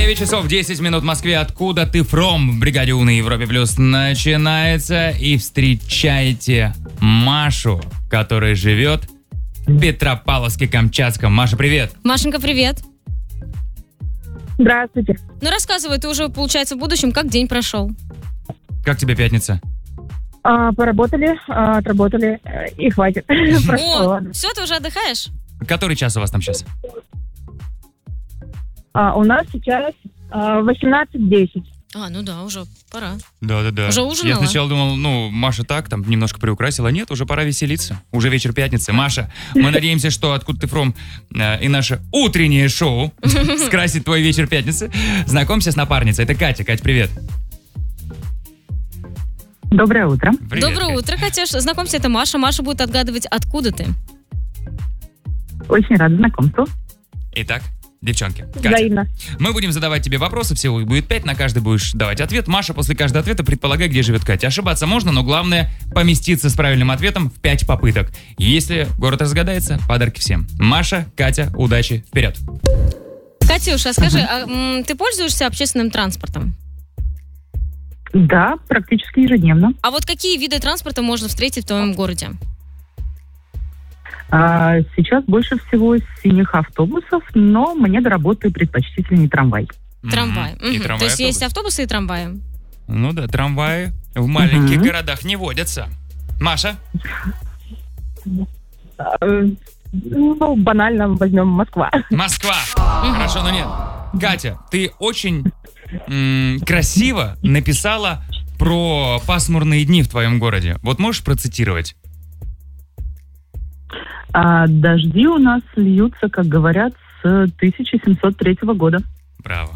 9 часов 10 минут в Москве. Откуда ты from? В бригаде У на Европе Плюс начинается. И встречайте Машу, которая живет в Петропавловске-Камчатском. Маша, привет. Машенька, привет. Здравствуйте. Ну, рассказывай, ты уже, получается, в будущем, как день прошел? Как тебе пятница? Поработали, отработали и хватит. О, все, ты уже отдыхаешь? Который час у вас там сейчас? У нас сейчас 18:10. Ну да, уже пора. Да. Уже ужинала? Я сначала думал, Маша так, там немножко приукрасила. Нет, уже пора веселиться. Уже вечер пятницы. Маша, мы надеемся, что «Откуда ты from» и наше утреннее шоу скрасит твой вечер пятницы. Знакомься с напарницей. Это Катя. Кать, привет. Доброе утро. Привет, Доброе Кать. утро, Катюш. Знакомься, это Маша. Маша будет отгадывать, откуда ты. Очень рада знакомству. Итак, девчонки, Катя, Взаимно. мы будем задавать тебе вопросы, всего их будет 5, на каждый будешь давать ответ. Маша, после каждого ответа предполагай, где живет Катя. Ошибаться можно, но главное поместиться с правильным ответом в 5 попыток. Если город разгадается, подарки всем. Маша, Катя, удачи, вперед. Катюша, скажи, ты пользуешься общественным транспортом? Да, практически ежедневно. А вот какие виды транспорта можно встретить в твоем городе? Сейчас больше всего синих автобусов, но мне до работы предпочтительнее трамвай. Трамвай. И Мгм. трамвай, То есть есть автобус. автобусы и трамваи? Ну да, трамваи в маленьких городах не водятся. Маша? Банально возьмем Москва. Москва. Хорошо, но нет. Катя, ты очень красиво написала про пасмурные дни в твоем городе. Вот можешь процитировать? Дожди у нас льются, как говорят, с 1703 года. Браво.